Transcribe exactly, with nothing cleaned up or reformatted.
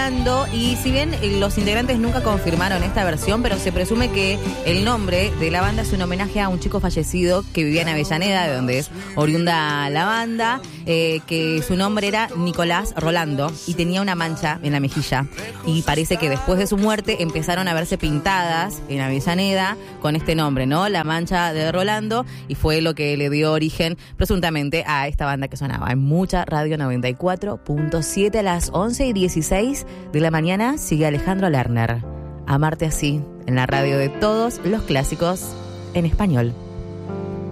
Rolando, y si bien los integrantes nunca confirmaron esta versión, pero se presume que el nombre de la banda es un homenaje a un chico fallecido que vivía en Avellaneda, de donde es oriunda la banda, eh, que su nombre era Nicolás Rolando y tenía una mancha en la mejilla. Y parece que después de su muerte empezaron a verse pintadas en Avellaneda con este nombre, ¿no? La mancha de Rolando, y fue lo que le dio origen presuntamente a esta banda que sonaba en Mucha Radio noventa y cuatro punto siete. A las once y dieciséis de la mañana sigue Alejandro Lerner. Amarte así, en la radio de todos los clásicos en español.